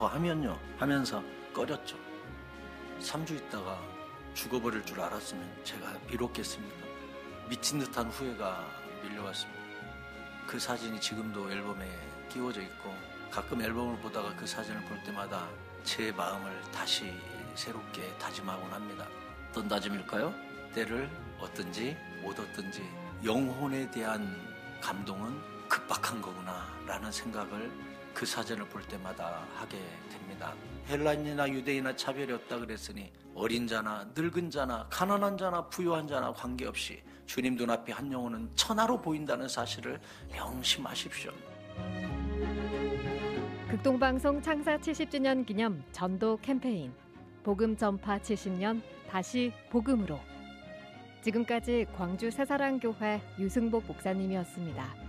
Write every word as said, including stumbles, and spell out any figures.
하면요 하면서 꺼렸죠. 삼 주 있다가 죽어버릴 줄 알았으면 제가 비롭겠습니까? 미친 듯한 후회가 밀려왔습니다. 그 사진이 지금도 앨범에 끼워져 있고 가끔 앨범을 보다가 그 사진을 볼 때마다 제 마음을 다시 새롭게 다짐하곤 합니다. 어떤 다짐일까요? 때를 얻든지 못 얻든지 영혼에 대한 감동은 급박한 거구나 라는 생각을 그 사진을 볼 때마다 하게 됩니다. 헬라인이나 유대인이나 차별이 없다 그랬으니 어린 자나 늙은 자나 가난한 자나 부유한 자나 관계없이 주님 눈앞에 한 영혼은 천하로 보인다는 사실을 명심하십시오. 극동방송 창사 칠십 주년 기념 전도 캠페인 복음 전파 칠십 년 다시 복음으로. 지금까지 광주 새사랑교회 유승복 목사님이었습니다.